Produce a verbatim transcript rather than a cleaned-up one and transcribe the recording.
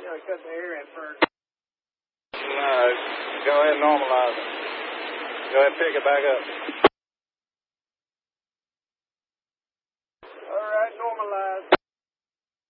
I cut the air in first. No, go ahead and normalize it. Go ahead and pick it back up.